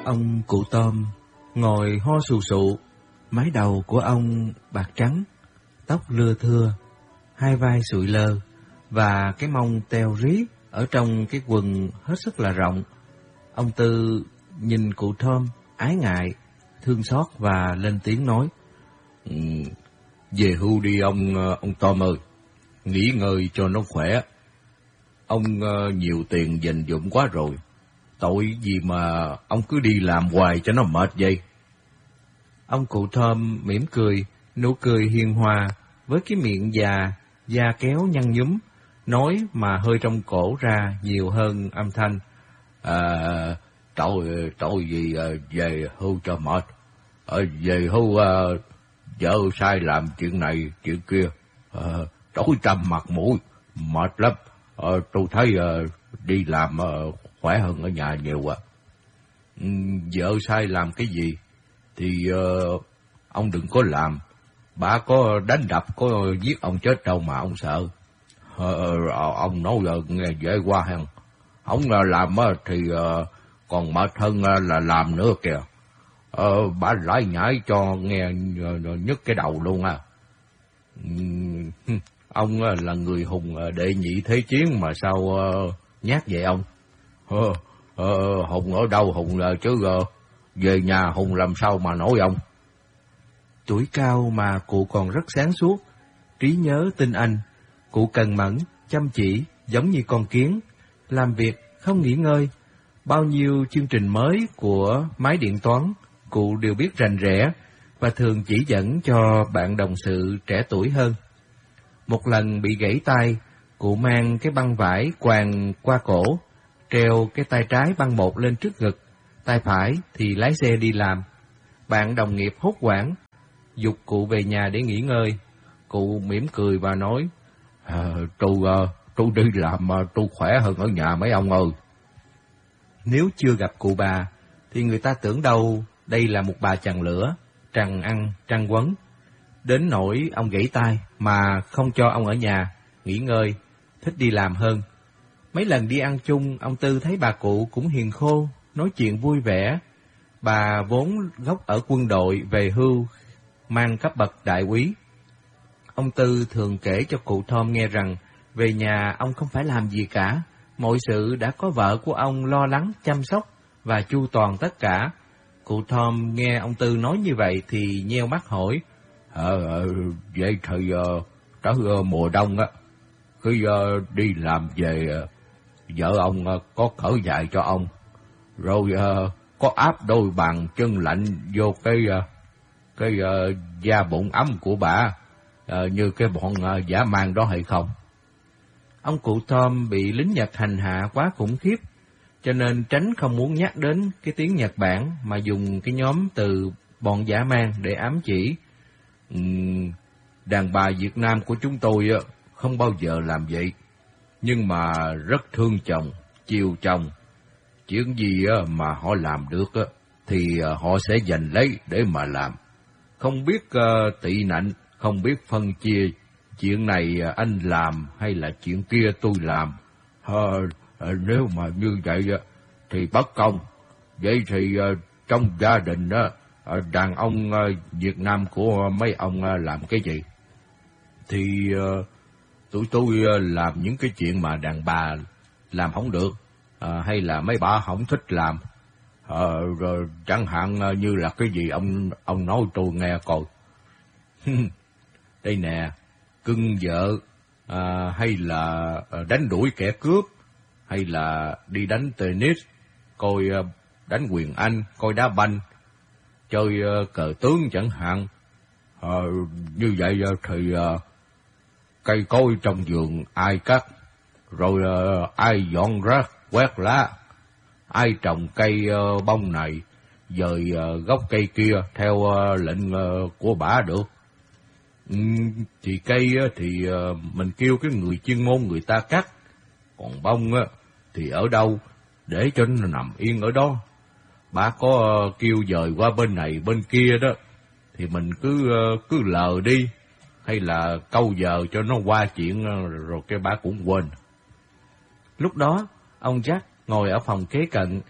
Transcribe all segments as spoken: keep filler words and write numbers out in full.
Ông cụ Tôm ngồi ho sù sụ, mái đầu của ông bạc trắng, tóc lưa thưa, hai vai sụi lơ và cái mông teo riết ở trong cái quần hết sức là rộng. Ông Tư nhìn cụ Tôm ái ngại, thương xót và lên tiếng nói: ừ, về hưu đi ông ông Tôm ơi, nghỉ ngơi cho nó khỏe. Ông uh, nhiều tiền dành dụm quá rồi, tội gì mà ông cứ đi làm hoài cho nó mệt vậy. Ông cụ Tôm mỉm cười, nụ cười hiền hòa với cái miệng già, da kéo nhăn nhúm, nói mà hơi trong cổ ra nhiều hơn âm thanh. À, tội tội gì về hưu cho mệt, ở về hưu uh, vợ sai làm chuyện này chuyện kia, uh, tối tăm mặt mũi mệt lắm. Uh, tôi thấy uh, đi làm uh, khỏe hơn ở nhà nhiều à. Um, vợ sai làm cái gì thì uh, ông đừng có làm. Bà có đánh đập, có giết ông chết đâu mà ông sợ. Uh, ông nói uh, nghe dễ qua hả? Ông uh, làm uh, thì uh, còn mệt hơn uh, là làm nữa kìa. Uh, bà lại nhảy cho nghe uh, nhức cái đầu luôn à. Um, ông uh, là người hùng uh, đệ nhị thế chiến mà sao uh, nhát vậy ông? Uh, uh, hùng ở đâu hùng là chứ uh, về nhà hùng làm sao mà nổi ông? Tuổi cao mà cụ còn rất sáng suốt, trí nhớ tinh anh. Cụ cần mẫn, chăm chỉ, giống như con kiến, làm việc không nghỉ ngơi. Bao nhiêu chương trình mới của máy điện toán, cụ đều biết rành rẽ và thường chỉ dẫn cho bạn đồng sự trẻ tuổi hơn. Một lần bị gãy tay, cụ mang cái băng vải quàng qua cổ, treo cái tay trái băng một lên trước ngực, tay phải thì lái xe đi làm. Bạn đồng nghiệp hốt hoảng, giục cụ về nhà để nghỉ ngơi. Cụ mỉm cười và nói: à, tôi, uh, tôi đi làm uh, tôi khỏe hơn ở nhà mấy ông ơi. Nếu chưa gặp cụ bà, thì người ta tưởng đâu đây là một bà chằn lửa, trằn ăn, trăng quấn. Đến nỗi ông gãy tay mà không cho ông ở nhà, nghỉ ngơi, thích đi làm hơn. Mấy lần đi ăn chung, ông Tư thấy bà cụ cũng hiền khô, nói chuyện vui vẻ. Bà vốn gốc ở quân đội, về hưu, mang cấp bậc đại úy. Ông Tư thường kể cho cụ Tôm nghe rằng, về nhà ông không phải làm gì cả, mọi sự đã có vợ của ông lo lắng, chăm sóc và chu toàn tất cả. Cụ Tôm nghe ông Tư nói như vậy thì nheo mắt hỏi: Ờ, ờ vậy thì uh, tới uh, mùa đông á, khi uh, đi làm về, uh, vợ ông uh, có cởi giày cho ông, rồi uh, có áp đôi bàn chân lạnh vô cái uh, cái uh, da bụng ấm của bà, uh, như cái bọn uh, dã man đó hay không? Ông cụ Tôm bị lính Nhật hành hạ quá khủng khiếp, cho nên tránh không muốn nhắc đến cái tiếng Nhật Bản mà dùng cái nhóm từ bọn dã man để ám chỉ. Uhm, đàn bà Việt Nam của chúng tôi uh, không bao giờ làm vậy, nhưng mà rất thương chồng, chiều chồng. Chuyện gì uh, mà họ làm được uh, thì uh, họ sẽ giành lấy để mà làm. Không biết uh, tị nạnh, không biết phân chia, chuyện này uh, anh làm hay là chuyện kia tôi làm. Uh, uh, nếu mà như vậy uh, thì bất công. Vậy thì uh, trong gia đình uh, uh, đàn ông uh, Việt Nam của mấy ông uh, làm cái gì? Thì uh, tụi tôi uh, làm những cái chuyện mà đàn bà làm không được, uh, hay là mấy bà không thích làm. Ờ, rồi chẳng hạn như là cái gì ông ông nói tôi nghe coi. Đây nè, cưng vợ, à, hay là đánh đuổi kẻ cướp, hay là đi đánh tennis, coi đánh quyền Anh, coi đá banh, chơi cờ tướng chẳng hạn. Ờ, như vậy thì cây cối trong vườn ai cắt, rồi ai dọn rác, quét lá, ai trồng cây uh, bông này, dời uh, gốc cây kia theo uh, lệnh uh, của bả được. Um, thì cây uh, thì uh, mình kêu cái người chuyên môn người ta cắt, còn bông uh, thì ở đâu, để cho nó nằm yên ở đó. Bả có uh, kêu dời qua bên này bên kia đó, thì mình cứ uh, cứ lờ đi, hay là câu giờ cho nó qua chuyện uh, rồi cái bả cũng quên. Lúc đó, ông Jack ngồi ở phòng kế cận,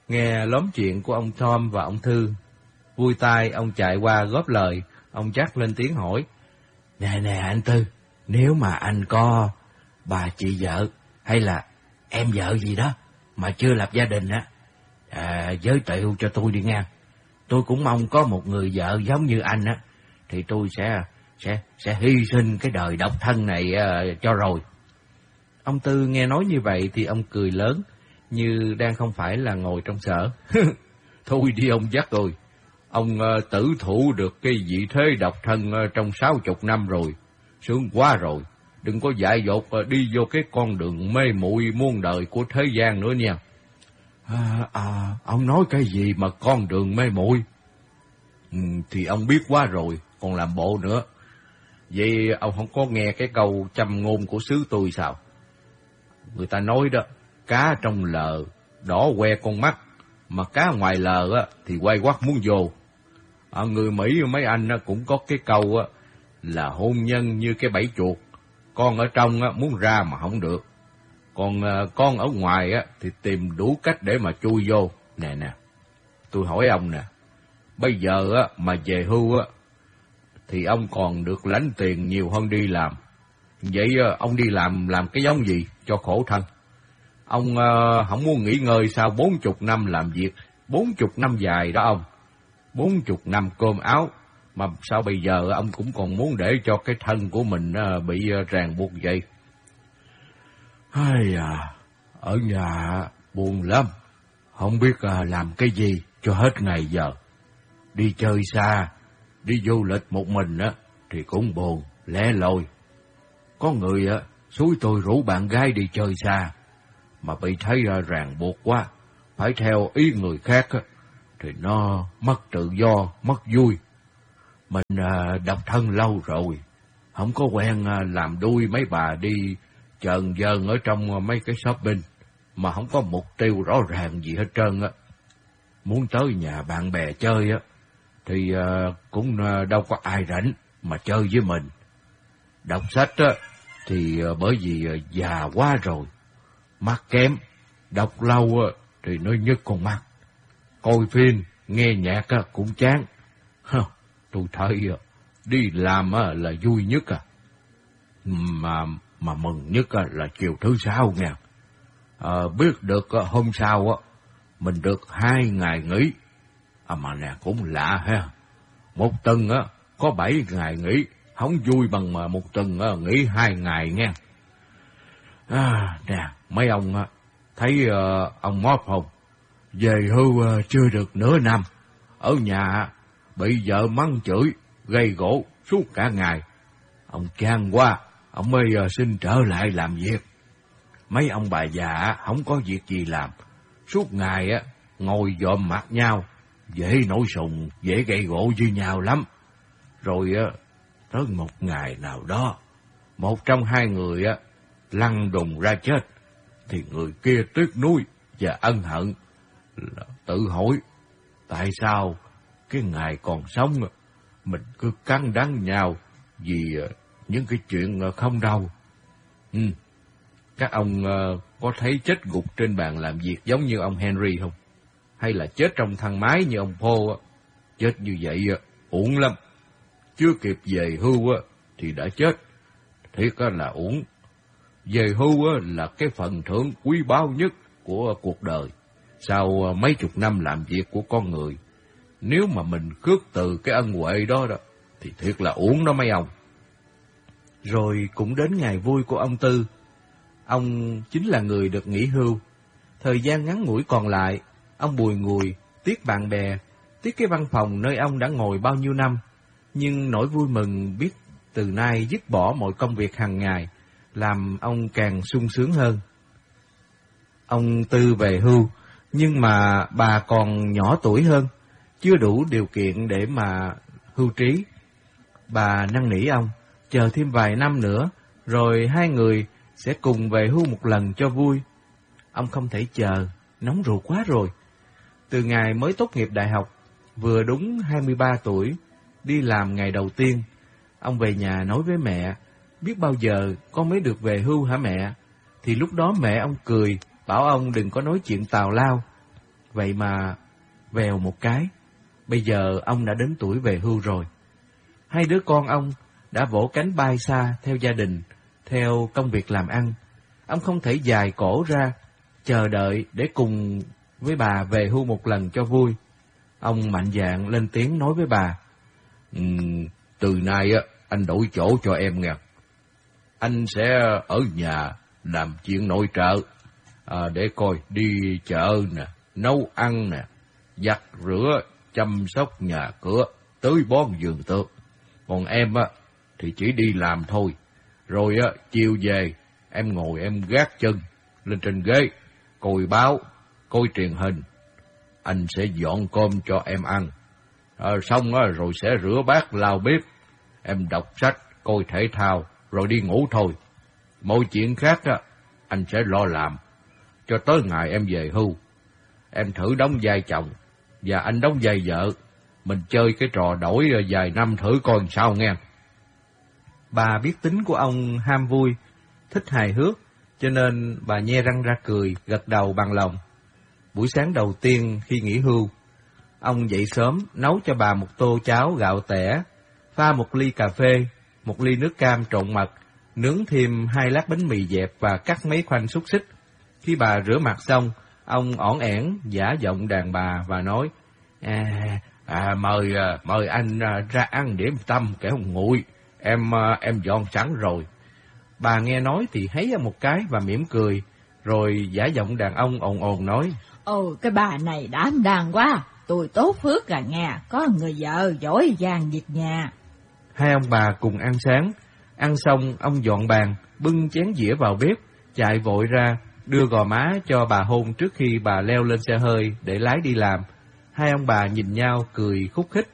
Nghe lóm chuyện của ông Tom và ông Thư, vui tai ông chạy qua góp lời. Ông Jack lên tiếng hỏi: Nè nè anh Tư, nếu mà anh có bà chị vợ hay là em vợ gì đó mà chưa lập gia đình á, à, giới thiệu cho tôi đi nha. Tôi cũng mong có một người vợ giống như anh á, thì tôi sẽ sẽ sẽ hy sinh cái đời độc thân này uh, cho rồi. Ông Tư nghe nói như vậy thì ông cười lớn, như đang không phải là ngồi trong sở. Thôi đi ông Jack ơi, ông uh, tử thủ được cái vị thế độc thân uh, trong sáu chục năm rồi, sướng quá rồi. Đừng có dại dột uh, đi vô cái con đường mê muội muôn đời của thế gian nữa nha. À, à, ông nói cái gì mà con đường mê muội? Ừ, thì ông biết quá rồi, còn làm bộ nữa. Vậy ông không có nghe cái câu châm ngôn của xứ tôi sao? Người ta nói đó, cá trong lờ đỏ que con mắt, mà cá ngoài lờ á thì quay quắt muốn vô. À, người Mỹ mấy anh cũng có cái câu á là hôn nhân như cái bẫy chuột, con ở trong á muốn ra mà không được, còn con ở ngoài á thì tìm đủ cách để mà chui vô. Nè nè, tôi hỏi ông nè, bây giờ á mà về hưu á thì ông còn được lãnh tiền nhiều hơn đi làm. Vậy ông đi làm làm cái giống gì cho khổ thân? Ông uh, không muốn nghỉ ngơi sao bốn chục năm làm việc, bốn chục năm dài đó ông, bốn chục năm cơm áo, mà sao bây giờ ông cũng còn muốn để cho cái thân của mình uh, bị uh, ràng buộc vậy? Ai à, ở nhà buồn lắm, không biết uh, làm cái gì cho hết ngày giờ. Đi chơi xa, đi du lịch một mình á thì cũng buồn, lẻ loi. Có người á xúi tôi rủ bạn gái đi chơi xa, mà bị thấy ra ràng buộc quá, phải theo ý người khác á, thì nó mất tự do, mất vui. Mình à, độc thân lâu rồi, không có quen à, làm đuôi mấy bà đi chờn dờn ở trong mấy cái shopping, mà không có mục tiêu rõ ràng gì hết trơn á. Muốn tới nhà bạn bè chơi á, thì à, cũng à, đâu có ai rảnh mà chơi với mình. Đọc sách á, thì à, bởi vì à, già quá rồi, mắt kém, đọc lâu á, thì nó nhức con mắt. Coi phim, nghe nhạc á, cũng chán. Hơ, tôi thấy à, đi làm á, là vui nhất à. Mà, mà mừng nhất á, là chiều thứ sáu nha. À, biết được à, hôm sau á, mình được hai ngày nghỉ. À mà nè, cũng lạ ha. Một tuần á, có bảy ngày nghỉ, không vui bằng mà một tuần á, nghỉ hai ngày nha. À, nè, mấy ông á, thấy uh, ông Móp không? Về hưu uh, chưa được nửa năm, ở nhà bị vợ mắng chửi, gây gỗ suốt cả ngày. Ông chán quá, ông mới uh, xin trở lại làm việc. Mấy ông bà già không có việc gì làm, suốt ngày á ngồi dòm mặt nhau, dễ nổi sùng, dễ gây gỗ với nhau lắm. Rồi á tới một ngày nào đó, một trong hai người á lăn đùng ra chết, thì người kia tiếc nuối và ân hận, tự hỏi tại sao cái ngày còn sống mình cứ cắn đắng nhau vì những cái chuyện không đâu. Ừ. Các ông có thấy chết gục trên bàn làm việc giống như ông Henry không? Hay là chết trong thang máy như ông Paul? Chết như vậy uổng lắm, chưa kịp về hưu thì đã chết, thiệt là uổng. Về hưu là cái phần thưởng quý báu nhất của cuộc đời sau mấy chục năm làm việc của con người. Nếu mà mình khước từ cái ân huệ đó đó thì thiệt là uổng đó mấy ông. Rồi cũng đến ngày vui của ông Tư. Ông chính là người được nghỉ hưu. Thời gian ngắn ngủi còn lại, ông bùi ngùi, tiếc bạn bè, tiếc cái văn phòng nơi ông đã ngồi bao nhiêu năm. Nhưng nỗi vui mừng biết từ nay dứt bỏ mọi công việc hàng ngày, làm ông càng sung sướng hơn. Ông Tư về hưu, nhưng mà bà còn nhỏ tuổi hơn, chưa đủ điều kiện để mà hưu trí. Bà năn nỉ ông, chờ thêm vài năm nữa, rồi hai người sẽ cùng về hưu một lần cho vui. Ông không thể chờ, nóng ruột quá rồi. Từ ngày mới tốt nghiệp đại học, vừa đúng hai mươi ba tuổi, đi làm ngày đầu tiên, ông về nhà nói với mẹ, biết bao giờ con mới được về hưu hả mẹ? Thì lúc đó mẹ ông cười, bảo ông đừng có nói chuyện tào lao. Vậy mà, vèo một cái, bây giờ ông đã đến tuổi về hưu rồi. Hai đứa con ông đã vỗ cánh bay xa theo gia đình, theo công việc làm ăn. Ông không thể dài cổ ra, chờ đợi để cùng với bà về hưu một lần cho vui. Ông mạnh dạn lên tiếng nói với bà. Ừ, từ nay á, anh đổi chỗ cho em nghe. Anh sẽ ở nhà làm chuyện nội trợ, à, để coi đi chợ nè, nấu ăn nè, giặt rửa, chăm sóc nhà cửa, tưới bón vườn tược. Còn em á thì chỉ đi làm thôi. Rồi á chiều về em ngồi em gác chân lên trên ghế, coi báo, coi truyền hình. Anh sẽ dọn cơm cho em ăn. À, xong á rồi sẽ rửa bát lau bếp. Em đọc sách, coi thể thao, rồi đi ngủ thôi. Mọi chuyện khác á anh sẽ lo làm cho tới ngày em về hưu. Em thử đóng vai chồng và anh đóng vai vợ. Mình chơi cái trò đổi vài năm thử coi sao nghe. Bà biết tính của ông ham vui, thích hài hước, cho nên bà nhe răng ra cười, gật đầu bằng lòng. Buổi sáng đầu tiên khi nghỉ hưu, ông dậy sớm nấu cho bà một tô cháo gạo tẻ, pha một ly cà phê, một ly nước cam trộn mật, nướng thêm hai lát bánh mì dẹp và cắt mấy khoanh xúc xích. Khi bà rửa mặt xong, ông ỏn ẻn giả giọng đàn bà và nói: À, à mời mời anh ra ăn điểm tâm kẻo nguội, em em dọn sẵn rồi. Bà nghe nói thì hấy một cái và mỉm cười, rồi giả giọng đàn ông ồn ồn nói: Ồ, cái bà này đảm đang quá, tôi tốt phước à nghe, có người vợ giỏi giang việc nhà. Hai ông bà cùng ăn sáng, ăn xong ông dọn bàn, bưng chén dĩa vào bếp, chạy vội ra, đưa gò má cho bà hôn trước khi bà leo lên xe hơi để lái đi làm. Hai ông bà nhìn nhau cười khúc khích.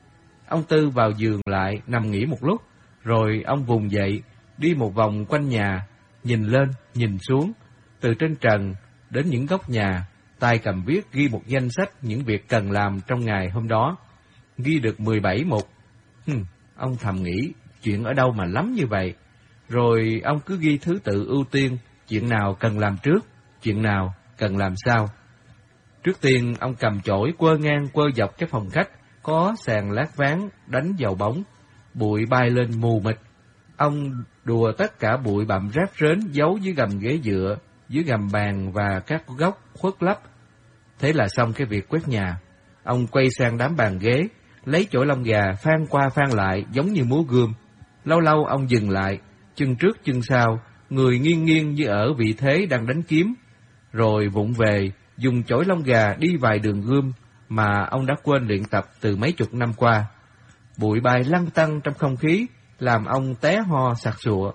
Ông Tư vào giường lại nằm nghỉ một lúc, rồi ông vùng dậy, đi một vòng quanh nhà, nhìn lên, nhìn xuống, từ trên trần đến những góc nhà, tay cầm viết ghi một danh sách những việc cần làm trong ngày hôm đó. Ghi được mười bảy mục. Hừm, ông thầm nghĩ, chuyện ở đâu mà lắm như vậy. Rồi ông cứ ghi thứ tự ưu tiên, chuyện nào cần làm trước, chuyện nào cần làm sau. Trước tiên, ông cầm chổi quơ ngang quơ dọc cái phòng khách, có sàn lát ván đánh vào bóng, bụi bay lên mù mịt. Ông đùa tất cả bụi bặm rác rến giấu dưới gầm ghế dựa, dưới gầm bàn và các góc khuất lấp. Thế là xong cái việc quét nhà. Ông quay sang đám bàn ghế, lấy chổi lông gà phan qua phan lại giống như múa gươm. Lâu lâu ông dừng lại, chân trước chân sau, người nghiêng nghiêng như ở vị thế đang đánh kiếm, rồi vụng về dùng chổi lông gà đi vài đường gươm mà ông đã quên luyện tập từ mấy chục năm qua. Bụi bay lăn tăn trong không khí, làm ông té ho sặc sụa.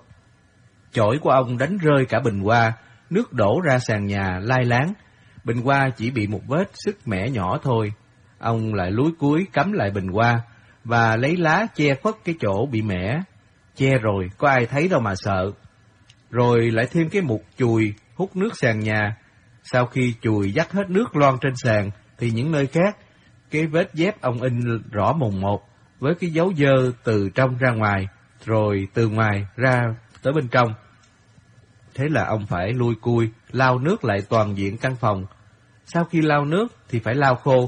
Chổi của ông đánh rơi cả bình hoa, nước đổ ra sàn nhà lai láng. Bình hoa chỉ bị một vết xước mẻ nhỏ thôi. Ông lại lúi cúi cắm lại bình hoa và lấy lá che khuất cái chỗ bị mẻ. Che rồi, có ai thấy đâu mà sợ. Rồi lại thêm cái mục chùi hút nước sàn nhà. Sau khi chùi dắt hết nước loang trên sàn, thì những nơi khác, cái vết dép ông in rõ mồn một, với cái dấu dơ từ trong ra ngoài, rồi từ ngoài ra tới bên trong. Thế là ông phải lui cui, lau nước lại toàn diện căn phòng. Sau khi lau nước thì phải lau khô.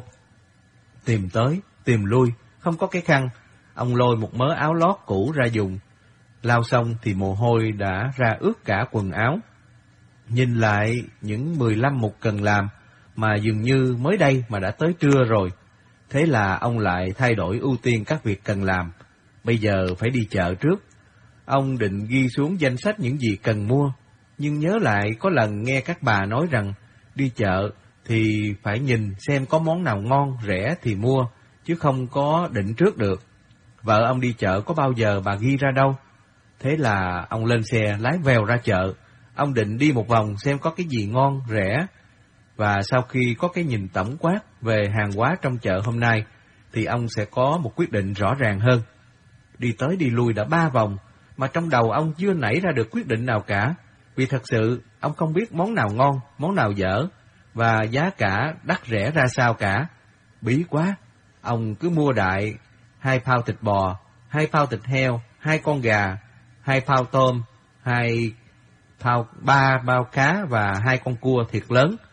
Tìm tới, tìm lui, không có cái khăn. Ông lôi một mớ áo lót cũ ra dùng. Lau xong thì mồ hôi đã ra ướt cả quần áo. Nhìn lại những mười lăm mục cần làm, mà dường như mới đây mà đã tới trưa rồi. Thế là ông lại thay đổi ưu tiên các việc cần làm. Bây giờ phải đi chợ trước. Ông định ghi xuống danh sách những gì cần mua, nhưng nhớ lại có lần nghe các bà nói rằng đi chợ thì phải nhìn xem có món nào ngon, rẻ thì mua, chứ không có định trước được. Vợ ông đi chợ có bao giờ bà ghi ra đâu. Thế là ông lên xe lái vèo ra chợ. Ông định đi một vòng xem có cái gì ngon, rẻ. Và sau khi có cái nhìn tổng quát về hàng hóa trong chợ hôm nay, thì ông sẽ có một quyết định rõ ràng hơn. Đi tới đi lui đã ba vòng, mà trong đầu ông chưa nảy ra được quyết định nào cả. Vì thật sự, ông không biết món nào ngon, món nào dở, và giá cả đắt rẻ ra sao cả. Bí quá, ông cứ mua đại hai phao thịt bò, hai phao thịt heo, hai con gà, hai phao tôm, hai phao ba bao cá và hai con cua thiệt lớn.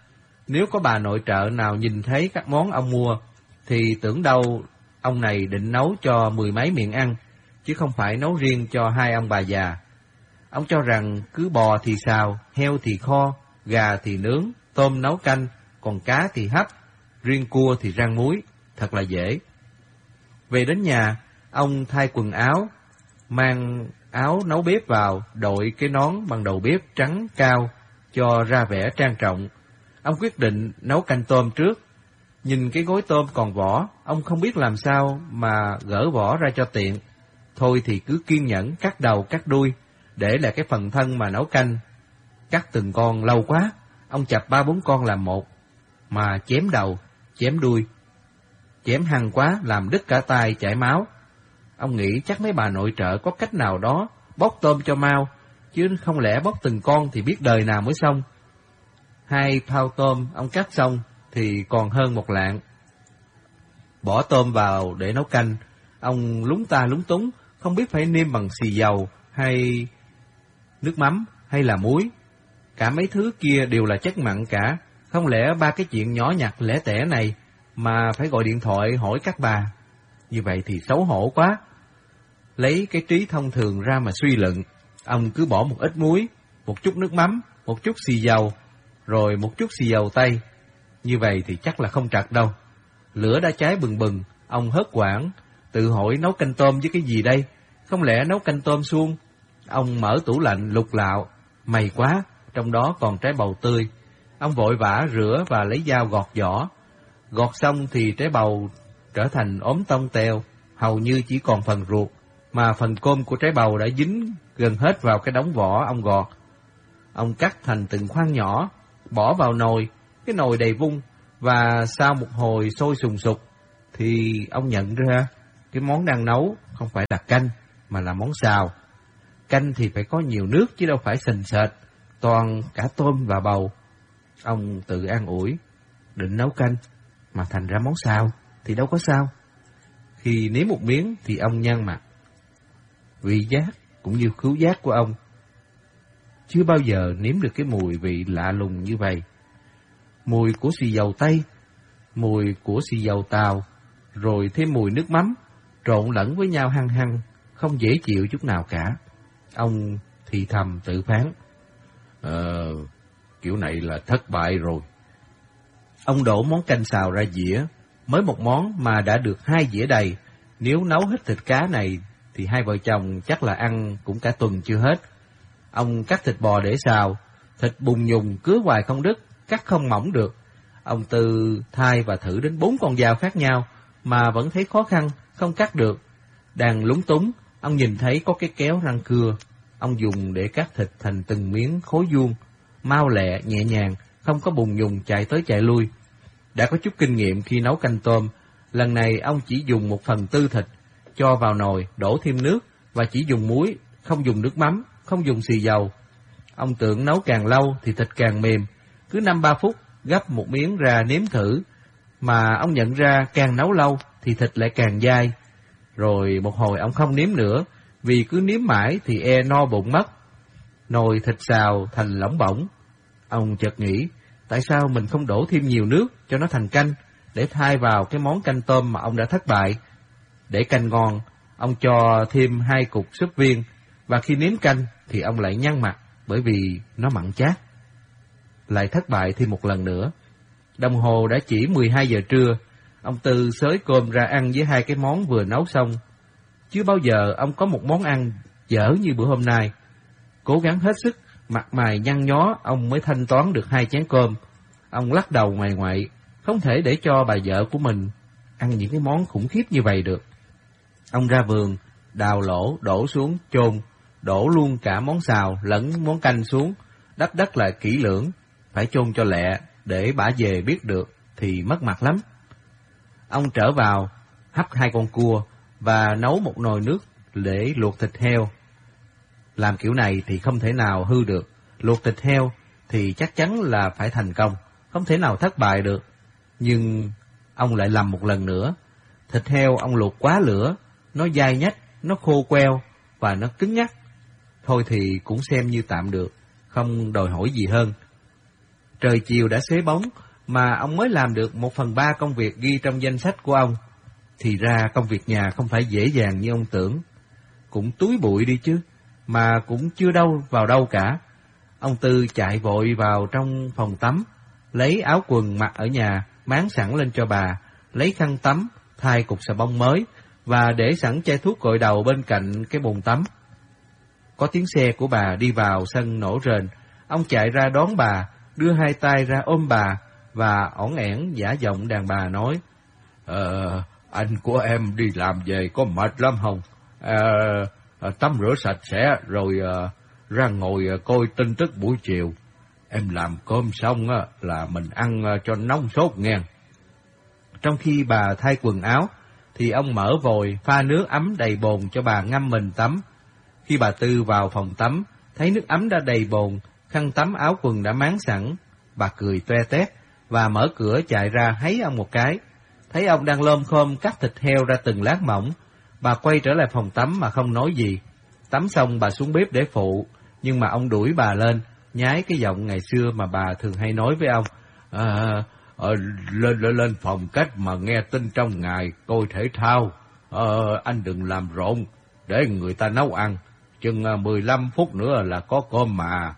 Nếu có bà nội trợ nào nhìn thấy các món ông mua, thì tưởng đâu ông này định nấu cho mười mấy miệng ăn, chứ không phải nấu riêng cho hai ông bà già. Ông cho rằng cứ bò thì xào, heo thì kho, gà thì nướng, tôm nấu canh, còn cá thì hấp, riêng cua thì rang muối, thật là dễ. Về đến nhà, ông thay quần áo, mang áo nấu bếp vào, đội cái nón bằng đầu bếp trắng cao, cho ra vẻ trang trọng. Ông quyết định nấu canh tôm trước. Nhìn cái gối tôm còn vỏ, ông không biết làm sao mà gỡ vỏ ra cho tiện. Thôi thì cứ kiên nhẫn cắt đầu cắt đuôi, để lại cái phần thân mà nấu canh. Cắt từng con lâu quá, ông chặt ba bốn con làm một, mà chém đầu, chém đuôi. Chém hăng quá làm đứt cả tay chảy máu. Ông nghĩ chắc mấy bà nội trợ có cách nào đó bóc tôm cho mau, chứ không lẽ bóc từng con thì biết đời nào mới xong. Hai thao tôm ông cắt xong thì còn hơn một lạng. Bỏ tôm vào để nấu canh, ông lúng ta lúng túng, không biết phải nêm bằng xì dầu hay nước mắm hay là muối. Cả mấy thứ kia đều là chất mặn cả, không lẽ ba cái chuyện nhỏ nhặt lẻ tẻ này mà phải gọi điện thoại hỏi các bà. Như vậy thì xấu hổ quá. Lấy cái trí thông thường ra mà suy luận, ông cứ bỏ một ít muối, một chút nước mắm, một chút xì dầu, rồi một chút xì dầu tây. Như vậy thì chắc là không trật đâu. Lửa đã cháy bừng bừng, ông hớt quảng, tự hỏi nấu canh tôm với cái gì đây? Không lẽ nấu canh tôm suông? Ông mở tủ lạnh lục lạo, may quá, trong đó còn trái bầu tươi. Ông vội vã rửa và lấy dao gọt vỏ. Gọt xong thì trái bầu trở thành ốm tông teo, hầu như chỉ còn phần ruột, mà phần côm của trái bầu đã dính gần hết vào cái đống vỏ ông gọt. Ông cắt thành từng khoan nhỏ, bỏ vào nồi, cái nồi đầy vung, và sau một hồi sôi sùng sục, thì ông nhận ra cái món đang nấu không phải là canh, mà là món xào. Canh thì phải có nhiều nước chứ đâu phải sình sệt, toàn cả tôm và bầu. Ông tự an ủi, định nấu canh, mà thành ra món xào thì đâu có sao. Khi nếm một miếng thì ông nhăn mặt. Vị giác cũng như khứu giác của ông chưa bao giờ nếm được cái mùi vị lạ lùng như vậy. Mùi của xì dầu tây, mùi của xì dầu tàu, rồi thêm mùi nước mắm, trộn lẫn với nhau hăng hăng, không dễ chịu chút nào cả. Ông thì thầm tự phán, Ờ, kiểu này là thất bại rồi. Ông đổ món canh xào ra dĩa, mới một món mà đã được hai dĩa đầy. Nếu nấu hết thịt cá này thì hai vợ chồng chắc là ăn cũng cả tuần chưa hết. Ông cắt thịt bò để xào, thịt bùng nhùng cứa hoài không đứt, cắt không mỏng được. Ông Tư thay và thử đến bốn con dao khác nhau, mà vẫn thấy khó khăn, không cắt được. Đang lúng túng, ông nhìn thấy có cái kéo răng cưa. Ông dùng để cắt thịt thành từng miếng khối vuông, mau lẹ, nhẹ nhàng, không có bùng nhùng chạy tới chạy lui. Đã có chút kinh nghiệm khi nấu canh tôm, lần này ông chỉ dùng một phần tư thịt, cho vào nồi, đổ thêm nước, và chỉ dùng muối, không dùng nước mắm, không dùng xì dầu. Ông tưởng nấu càng lâu thì thịt càng mềm, cứ năm ba phút gắp một miếng ra nếm thử, mà ông nhận ra càng nấu lâu thì thịt lại càng dai. Rồi một hồi ông không nếm nữa, vì cứ nếm mãi thì e no bụng mất. Nồi thịt xào thành lỏng bỏng. Ông chợt nghĩ, tại sao mình không đổ thêm nhiều nước cho nó thành canh, để thay vào cái món canh tôm mà ông đã thất bại. Để canh ngon, ông cho thêm hai cục súp viên, và khi nếm canh thì ông lại nhăn mặt, bởi vì nó mặn chát. Lại thất bại thêm một lần nữa. Đồng hồ đã chỉ mười hai giờ trưa, ông Tư xới cơm ra ăn với hai cái món vừa nấu xong. Chưa bao giờ ông có một món ăn dở như bữa hôm nay. Cố gắng hết sức, mặt mày nhăn nhó, ông mới thanh toán được hai chén cơm. Ông lắc đầu ngoài ngoại, không thể để cho bà vợ của mình ăn những cái món khủng khiếp như vậy được. Ông ra vườn, đào lỗ, đổ xuống, chôn, đổ luôn cả món xào lẫn món canh xuống, đắp đất lại kỹ lưỡng, phải chôn cho lẹ, để bả về biết được thì mất mặt lắm. Ông trở vào, hấp hai con cua, và nấu một nồi nước để luộc thịt heo. Làm kiểu này thì không thể nào hư được, luộc thịt heo thì chắc chắn là phải thành công, không thể nào thất bại được. Nhưng ông lại lầm một lần nữa. Thịt heo ông luộc quá lửa, nó dai nhách, nó khô queo và nó cứng nhắc. Thôi thì cũng xem như tạm được, không đòi hỏi gì hơn. Trời chiều đã xế bóng, mà ông mới làm được một phần ba công việc ghi trong danh sách của ông. Thì ra công việc nhà không phải dễ dàng như ông tưởng. Cũng túi bụi đi chứ, mà cũng chưa đâu vào đâu cả. Ông Tư chạy vội vào trong phòng tắm, lấy áo quần mặc ở nhà, máng sẵn lên cho bà, lấy khăn tắm, thay cục xà bông mới, và để sẵn chai thuốc gội đầu bên cạnh cái bồn tắm. Có tiếng xe của bà đi vào sân nổ rền. Ông chạy ra đón bà, đưa hai tay ra ôm bà, và ỏn ẻn giả giọng đàn bà nói, Ờ, anh của em đi làm về có mệt lắm không? Ờ, tắm rửa sạch sẽ rồi uh, ra ngồi uh, coi tin tức buổi chiều. Em làm cơm xong uh, là mình ăn uh, cho nóng sốt nghe. Trong khi bà thay quần áo, thì ông mở vòi pha nước ấm đầy bồn cho bà ngâm mình tắm. Khi bà Tư vào phòng tắm, thấy nước ấm đã đầy bồn, khăn tắm áo quần đã máng sẵn, bà cười toe toét và mở cửa chạy ra hấy ông một cái. Thấy ông đang lom khom cắt thịt heo ra từng lát mỏng, bà quay trở lại phòng tắm mà không nói gì. Tắm xong bà xuống bếp để phụ, nhưng mà ông đuổi bà lên, nhái cái giọng ngày xưa mà bà thường hay nói với ông. À, ờ, lên, lên lên phòng cách mà nghe tin trong ngày coi thể thao. Ờ, anh đừng làm rộn, để người ta nấu ăn. Chừng mười lăm phút nữa là có cơm mà.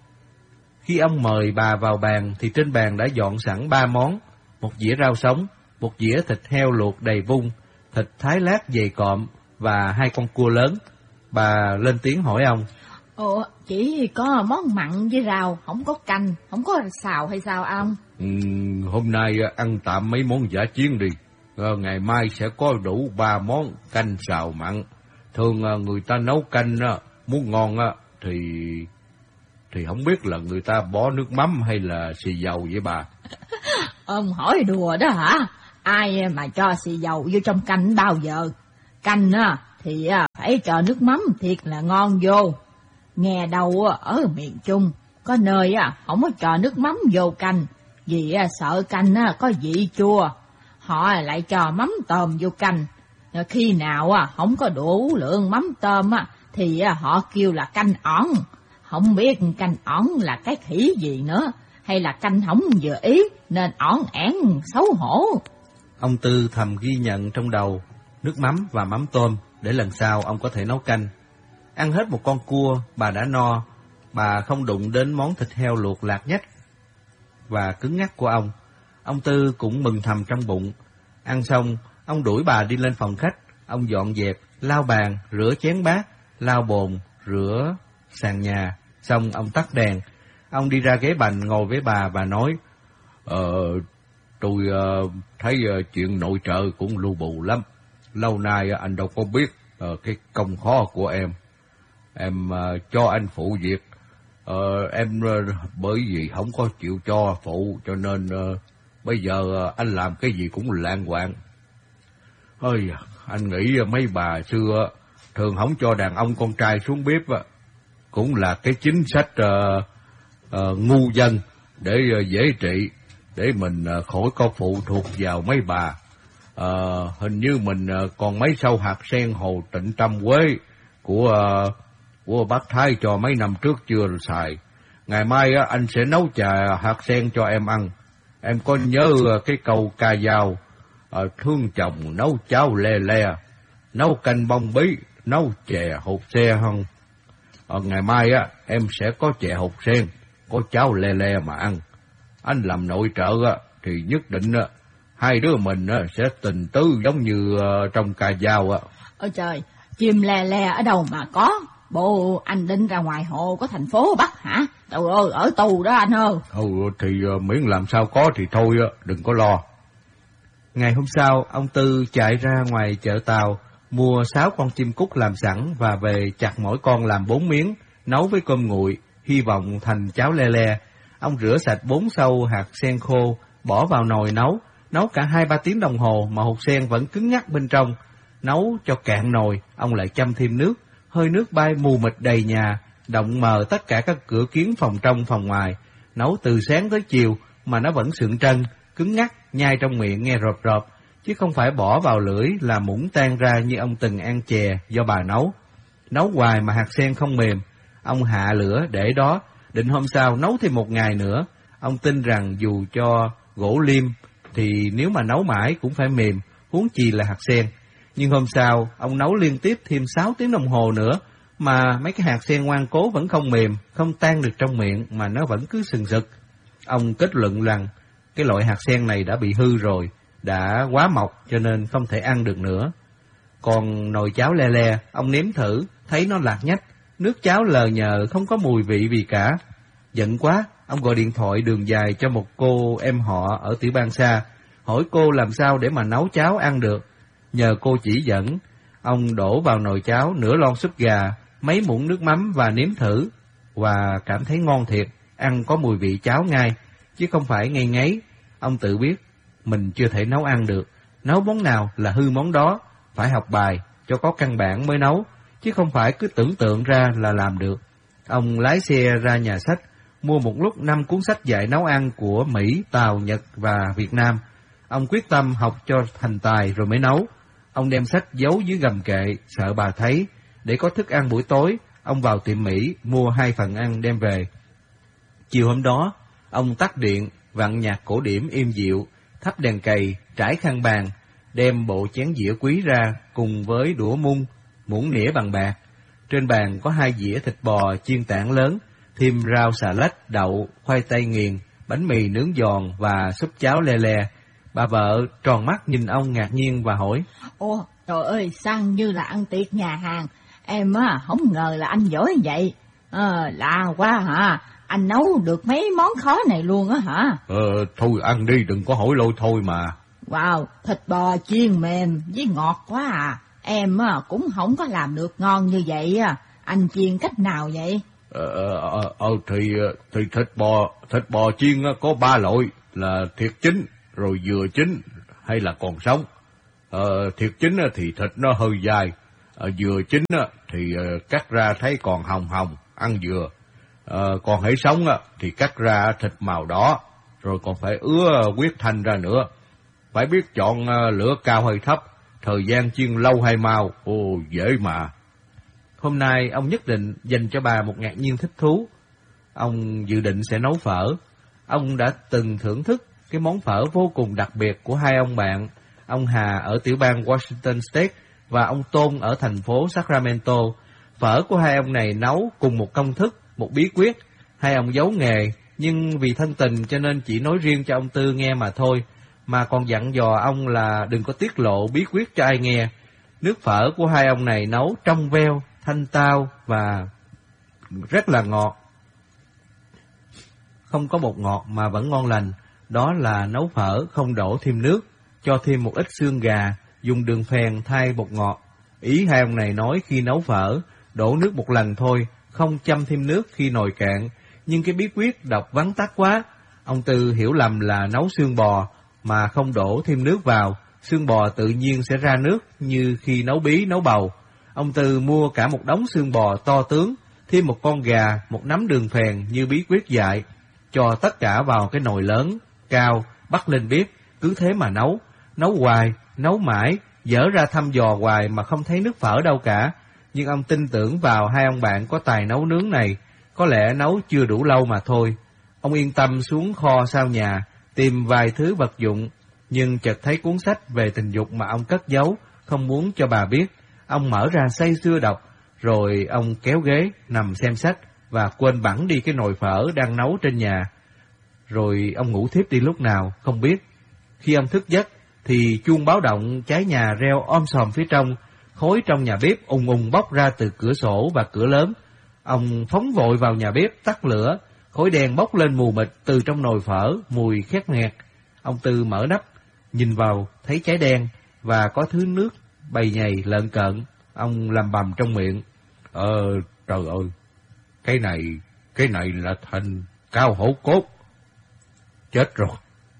Khi ông mời bà vào bàn thì trên bàn đã dọn sẵn ba món, một dĩa rau sống, một dĩa thịt heo luộc đầy vung, thịt thái lát dày cộm và hai con cua lớn. Bà lên tiếng hỏi ông. Ủa, chỉ có món mặn với rau, không có canh, không có xào hay sao ông? Ừ, hôm nay ăn tạm mấy món giả chiến đi. Ờ, ngày mai sẽ có đủ ba món canh xào mặn. Thường người ta nấu canh muốn ngon thì thì không biết là người ta bỏ nước mắm hay là xì dầu vậy bà? Ông hỏi đùa đó hả? Ai mà cho xì dầu vô trong canh bao giờ? Canh á thì phải cho nước mắm thiệt là ngon vô. Nghe đâu ở miền Trung có nơi không có cho nước mắm vô canh, vì sợ canh có vị chua. Họ lại cho mắm tôm vô canh. Khi nào không có đủ lượng mắm tôm thì họ kêu là canh ỏn. Không biết canh ỏn là cái khỉ gì nữa, hay là canh không vừa ý nên ỏn ẻn xấu hổ. Ông Tư thầm ghi nhận trong đầu nước mắm và mắm tôm để lần sau ông có thể nấu canh. Ăn hết một con cua, bà đã no. Bà không đụng đến món thịt heo luộc lạc nhách và cứng ngắc của ông. Ông Tư cũng mừng thầm trong bụng. Ăn xong, ông đuổi bà đi lên phòng khách. Ông dọn dẹp, lau bàn, rửa chén bát, lau bồn, rửa sàn nhà. Xong ông tắt đèn. Ông đi ra ghế bành ngồi với bà và nói, Ờ, tôi uh, thấy uh, chuyện nội trợ cũng lu bù lắm. Lâu nay uh, anh đâu có biết uh, cái công khó của em. Em uh, cho anh phụ việc. Uh, em uh, bởi vì không có chịu cho phụ, cho nên uh, bây giờ uh, anh làm cái gì cũng lạng quạng. Ơi, anh nghĩ uh, mấy bà xưa uh, thường không cho đàn ông con trai xuống bếp uh, cũng là cái chính sách uh, uh, ngu dân để uh, dễ trị, để mình uh, khỏi có phụ thuộc vào mấy bà. Uh, hình như mình uh, còn mấy sâu hạt sen hồ Trịnh Tâm Quế của uh, của bác Thái cho mấy năm trước chưa xài. Ngày mai uh, anh sẽ nấu trà hạt sen cho em ăn. Em có nhớ uh, cái câu ca dao uh, thương chồng nấu cháo le le, nấu canh bông bí, nấu chè hột xe không? Uh, ngày mai uh, em sẽ có chè hột sen, có cháo le le mà ăn. Anh làm nội trợ uh, thì nhất định uh, hai đứa mình uh, sẽ tình tứ giống như uh, trong ca dao. Uh. Ôi trời, chim le le ở đâu mà có? Bộ anh định ra ngoài hồ của thành phố Bắc hả? Trời ơi, ở tù đó anh ơi. Ừ, thì uh, miễn làm sao có thì thôi, uh, đừng có lo. Ngày hôm sau, ông Tư chạy ra ngoài chợ Tàu, mua sáu con chim cút làm sẵn và về chặt mỗi con làm bốn miếng, nấu với cơm nguội, hy vọng thành cháo le le. Ông rửa sạch bốn sâu hạt sen khô, bỏ vào nồi nấu, nấu cả hai ba tiếng đồng hồ mà hột sen vẫn cứng ngắc bên trong. Nấu cho cạn nồi, ông lại châm thêm nước, hơi nước bay mù mịt đầy nhà, động mờ tất cả các cửa kiến phòng trong phòng ngoài. Nấu từ sáng tới chiều mà nó vẫn sượng trân, cứng ngắc, nhai trong miệng nghe rộp rộp, chứ không phải bỏ vào lưỡi là muỗng tan ra như ông từng ăn chè do bà nấu. Nấu hoài mà hạt sen không mềm, ông hạ lửa để đó, định hôm sau nấu thêm một ngày nữa. Ông tin rằng dù cho gỗ liêm, thì nếu mà nấu mãi cũng phải mềm, huống chi là hạt sen. Nhưng hôm sau, ông nấu liên tiếp thêm sáu tiếng đồng hồ nữa, mà mấy cái hạt sen ngoan cố vẫn không mềm, không tan được trong miệng, mà nó vẫn cứ sừng sực. Ông kết luận rằng cái loại hạt sen này đã bị hư rồi, đã quá mọc cho nên không thể ăn được nữa. Còn nồi cháo le le, ông nếm thử, thấy nó lạc nhách, nước cháo lờ nhờ, không có mùi vị gì cả. Giận quá, ông gọi điện thoại đường dài cho một cô em họ ở tiểu bang xa, hỏi cô làm sao để mà nấu cháo ăn được. Nhờ cô chỉ dẫn, ông đổ vào nồi cháo nửa lon súp gà, mấy muỗng nước mắm và nếm thử, và cảm thấy ngon thiệt, ăn có mùi vị cháo ngay, chứ không phải ngây ngấy. Ông tự biết mình chưa thể nấu ăn được, nấu món nào là hư món đó, phải học bài cho có căn bản mới nấu, chứ không phải cứ tưởng tượng ra là làm được. Ông lái xe ra nhà sách, mua một lúc năm cuốn sách dạy nấu ăn của Mỹ, Tàu, Nhật và Việt Nam. Ông quyết tâm học cho thành tài rồi mới nấu. Ông đem sách giấu dưới gầm kệ, sợ bà thấy. Để có thức ăn buổi tối, ông vào tiệm Mỹ mua hai phần ăn đem về. Chiều hôm đó, ông tắt điện, vặn nhạc cổ điển êm dịu, thắp đèn cầy, trải khăn bàn, đem bộ chén dĩa quý ra cùng với đũa mung, muỗng nĩa bằng bạc. Trên bàn có hai dĩa thịt bò chiên tảng lớn, thêm rau xà lách, đậu, khoai tây nghiền, bánh mì nướng giòn và súp cháo le le. Bà vợ tròn mắt nhìn ông ngạc nhiên và hỏi: Ồ, trời ơi, sang như là ăn tiệc nhà hàng. Em á, không ngờ là anh giỏi vậy. Ờ, lạ quá hả? Anh nấu được mấy món khó này luôn á hả? Ờ, thôi ăn đi, đừng có hỏi lôi thôi mà. Wow, thịt bò chiên mềm với ngọt quá à. Em á, cũng không có làm được ngon như vậy à. Anh chiên cách nào vậy? Ờ, ờ, ờ thì, thì thịt bò, thịt bò chiên có ba loại, là thiệt chín, rồi vừa chín, hay là còn sống. Ờ, thiệt chín thì thịt nó hơi dai, ờ, vừa chín thì cắt ra thấy còn hồng hồng, ăn vừa. Ờ, còn hễ sống thì cắt ra thịt màu đỏ, rồi còn phải ứa huyết thanh ra nữa. Phải biết chọn lửa cao hay thấp, thời gian chiên lâu hay mau, ồ dễ mà. Hôm nay ông nhất định dành cho bà một ngạc nhiên thích thú. Ông dự định sẽ nấu phở. Ông đã từng thưởng thức cái món phở vô cùng đặc biệt của hai ông bạn, ông Hà ở tiểu bang Washington State và ông Tôn ở thành phố Sacramento. Phở của hai ông này nấu cùng một công thức, một bí quyết. Hai ông giấu nghề, nhưng vì thân tình cho nên chỉ nói riêng cho ông Tư nghe mà thôi, mà còn dặn dò ông là đừng có tiết lộ bí quyết cho ai nghe. Nước phở của hai ông này nấu trong veo, thanh tao và rất là ngọt. Không có bột ngọt mà vẫn ngon lành. Đó là nấu phở không đổ thêm nước, cho thêm một ít xương gà, dùng đường phèn thay bột ngọt. Ý hai ông này nói khi nấu phở, đổ nước một lần thôi, không châm thêm nước khi nồi cạn. Nhưng cái bí quyết đọc vắn tắt quá. Ông Tư hiểu lầm là nấu xương bò mà không đổ thêm nước vào, xương bò tự nhiên sẽ ra nước như khi nấu bí, nấu bầu. Ông Tư mua cả một đống xương bò to tướng, thêm một con gà, một nắm đường phèn như bí quyết dạy, cho tất cả vào cái nồi lớn, cao, bắt lên bếp, cứ thế mà nấu. Nấu hoài, nấu mãi, dở ra thăm dò hoài mà không thấy nước phở đâu cả. Nhưng ông tin tưởng vào hai ông bạn có tài nấu nướng này, có lẽ nấu chưa đủ lâu mà thôi. Ông yên tâm xuống kho sau nhà, tìm vài thứ vật dụng, nhưng chợt thấy cuốn sách về tình dục mà ông cất giấu, không muốn cho bà biết. Ông mở ra say sưa đọc, rồi ông kéo ghế, nằm xem sách, và quên bẵng đi cái nồi phở đang nấu trên nhà. Rồi ông ngủ thiếp đi lúc nào, không biết. Khi ông thức giấc, thì chuông báo động cháy nhà reo om sòm phía trong, khói trong nhà bếp ùng ùng bốc ra từ cửa sổ và cửa lớn. Ông phóng vội vào nhà bếp, tắt lửa, khói đen bốc lên mù mịt từ trong nồi phở, mùi khét nghẹt. Ông Tư mở nắp, nhìn vào, thấy cháy đen, và có thứ nước bầy nhầy lợn cợn. Ông lầm bầm trong miệng: Ờ, trời ơi, cái này, cái này là thành cao hổ cốt. Chết rồi.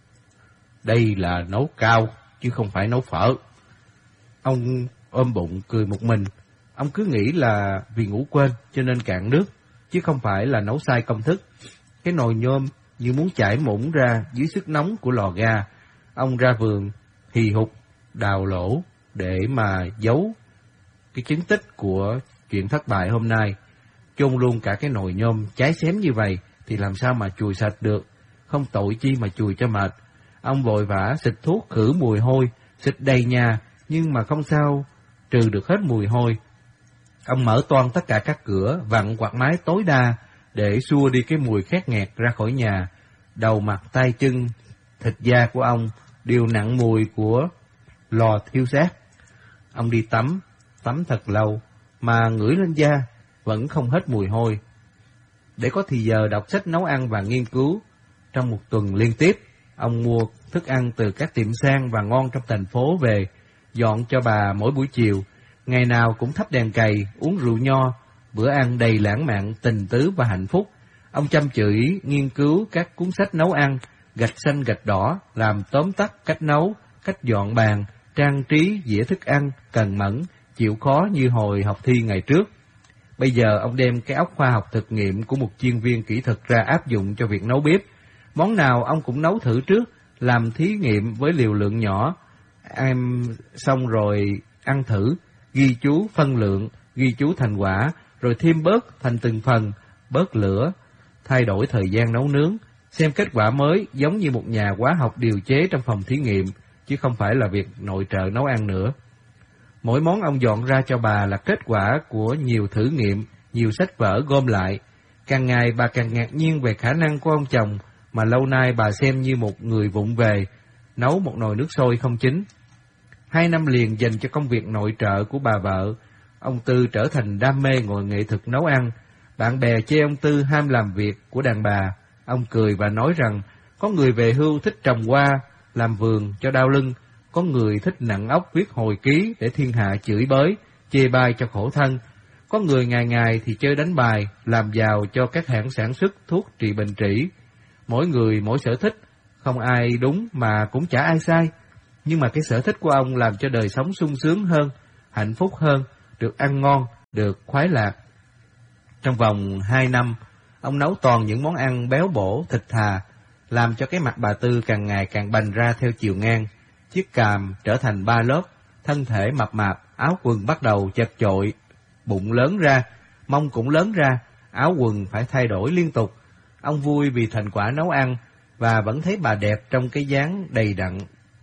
Đây là nấu cao, chứ không phải nấu phở. Ông ôm bụng cười một mình. Ông cứ nghĩ là vì ngủ quên cho nên cạn nước, chứ không phải là nấu sai công thức. Cái nồi nhôm như muốn chảy mũng ra dưới sức nóng của lò ga. Ông ra vườn, hì hục, đào lỗ để mà giấu cái chứng tích của chuyện thất bại hôm nay. Chôn luôn cả cái nồi nhôm cháy xém như vậy thì làm sao mà chùi sạch được. Không tội chi mà chùi cho mệt. Ông vội vã xịt thuốc khử mùi hôi, xịt đầy nhà, nhưng mà không sao trừ được hết mùi hôi. Ông mở toang tất cả các cửa, vặn quạt máy tối đa để xua đi cái mùi khét nghẹt ra khỏi nhà. Đầu mặt tay chân, thịt da của ông đều nặng mùi của lò thiêu xác. Ông đi tắm, tắm thật lâu, mà ngửi lên da vẫn không hết mùi hôi. Để có thì giờ đọc sách nấu ăn và nghiên cứu, trong một tuần liên tiếp, ông mua thức ăn từ các tiệm sang và ngon trong thành phố về, dọn cho bà mỗi buổi chiều. Ngày nào cũng thắp đèn cày, uống rượu nho, bữa ăn đầy lãng mạn, tình tứ và hạnh phúc. Ông chăm chỉ nghiên cứu các cuốn sách nấu ăn, gạch xanh gạch đỏ, làm tóm tắt cách nấu, cách dọn bàn, trang trí dĩa thức ăn, cần mẫn, chịu khó như hồi học thi ngày trước. Bây giờ ông đem cái óc khoa học thực nghiệm của một chuyên viên kỹ thuật ra áp dụng cho việc nấu bếp. Món nào ông cũng nấu thử trước, làm thí nghiệm với liều lượng nhỏ, em xong rồi ăn thử, ghi chú phân lượng, ghi chú thành quả, rồi thêm bớt thành từng phần, bớt lửa, thay đổi thời gian nấu nướng, xem kết quả mới giống như một nhà hóa học điều chế trong phòng thí nghiệm, chứ không phải là việc nội trợ nấu ăn nữa. Mỗi món ông dọn ra cho bà là kết quả của nhiều thử nghiệm, nhiều sách vở gom lại. Càng ngày bà càng ngạc nhiên về khả năng của ông chồng mà lâu nay bà xem như một người vụng về, nấu một nồi nước sôi không chín. Hai năm liền dành cho công việc nội trợ của bà vợ, ông Tư trở thành đam mê ngồi nghệ thuật nấu ăn. Bạn bè chê ông Tư ham làm việc của đàn bà. Ông cười và nói rằng có người về hưu thích trồng hoa, làm vườn cho đau lưng, có người thích nặng óc viết hồi ký để thiên hạ chửi bới, chê bai cho khổ thân. Có người ngày ngày thì chơi đánh bài, làm giàu cho các hãng sản xuất thuốc trị bệnh trĩ. Mỗi người mỗi sở thích, không ai đúng mà cũng chả ai sai. Nhưng mà cái sở thích của ông làm cho đời sống sung sướng hơn, hạnh phúc hơn, được ăn ngon, được khoái lạc. Trong vòng hai năm, ông nấu toàn những món ăn béo bổ, thịt thà, làm cho cái mặt bà Tư càng ngày càng bành ra theo chiều ngang. Chiếc càm trở thành ba lớp, thân thể mập mạp, áo quần bắt đầu chật chội, bụng lớn ra, mông cũng lớn ra, áo quần phải thay đổi liên tục. Ông vui vì thành quả nấu ăn và vẫn thấy bà đẹp trong cái dáng đầy đặn.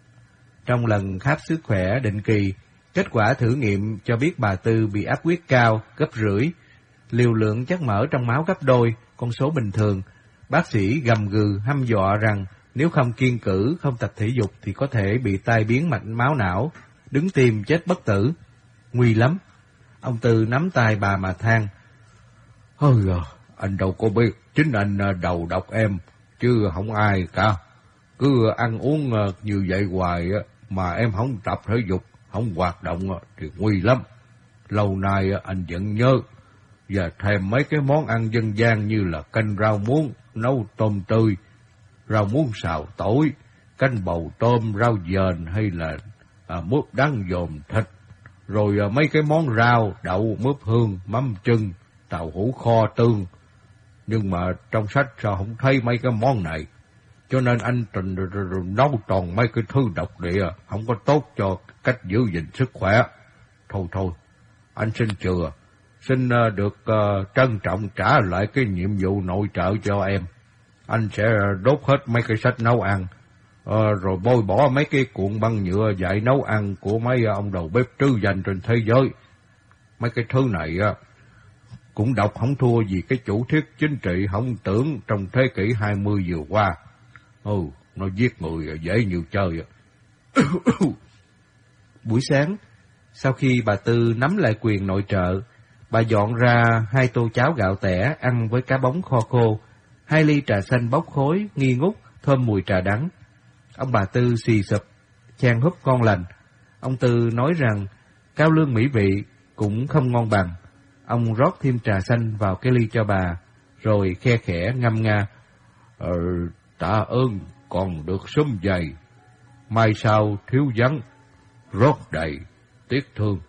Trong lần khám sức khỏe định kỳ, kết quả thử nghiệm cho biết bà Tư bị áp huyết cao, gấp rưỡi, liều lượng chất mỡ trong máu gấp đôi con số bình thường. Bác sĩ gầm gừ hăm dọa rằng nếu không kiêng cữ, không tập thể dục thì có thể bị tai biến mạch máu não, đứng tim chết bất tử. Nguy lắm. Ông Tư nắm tay bà mà than: "Ôi à, anh đâu có biết, chính anh đầu độc em, chứ không ai cả. Cứ ăn uống như vậy hoài mà em không tập thể dục, không hoạt động thì nguy lắm. Lâu nay anh vẫn nhớ và thèm mấy cái món ăn dân gian như là canh rau muống, nấu tôm tươi, rau muống xào tỏi, canh bầu tôm, rau dền hay là à, mướp đắng dồn thịt, rồi à, mấy cái món rau, đậu, mướp hương, mắm chưng, tàu hũ kho tương. Nhưng mà trong sách sao không thấy mấy cái món này, cho nên anh trình nấu toàn mấy cái thứ độc địa, không có tốt cho cách giữ gìn sức khỏe. Thôi thôi, anh xin chừa, xin được uh, trân trọng trả lại cái nhiệm vụ nội trợ cho em. Anh sẽ đốt hết mấy cái sách nấu ăn, uh, rồi bôi bỏ mấy cái cuộn băng nhựa dạy nấu ăn của mấy ông đầu bếp trứ danh trên thế giới. Mấy cái thứ này uh, cũng độc không thua gì cái chủ thuyết chính trị hỏng tưởng trong thế kỷ hai mươi vừa qua. Ừ, nó giết người dễ như chơi. Buổi sáng, sau khi bà Tư nắm lại quyền nội trợ, bà dọn ra hai tô cháo gạo tẻ ăn với cá bóng kho khô, hai ly trà xanh bốc khói nghi ngút thơm mùi trà đắng. Ông bà Tư xì sụp, chan húp ngon lành. Ông Tư nói rằng cao lương mỹ vị cũng không ngon bằng. Ông rót thêm trà xanh vào cái ly cho bà, rồi khe khẽ ngâm nga: Ờ, tạ ơn còn được sớm dày, mai sau thiếu vắng, rót đầy, tiếc thương.